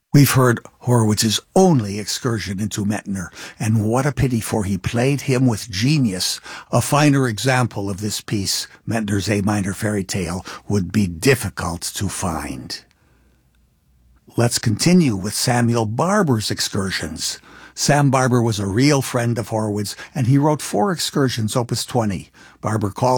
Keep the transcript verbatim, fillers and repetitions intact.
We've heard Horowitz's only excursion into Mettner, and what a pity, for he played him with genius. A finer example of this piece, Mettner's A minor fairy tale, would be difficult to find. Let's continue with Samuel Barber's excursions. Sam Barber was a real friend of Horowitz, and he wrote four excursions, opus twenty. Barber called